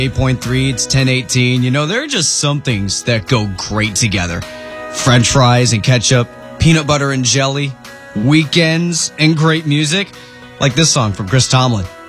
8.3, it's 10:18. You know, there are just some things that go great together. French fries and ketchup, peanut butter and jelly, weekends and great music, like this song from Chris Tomlin.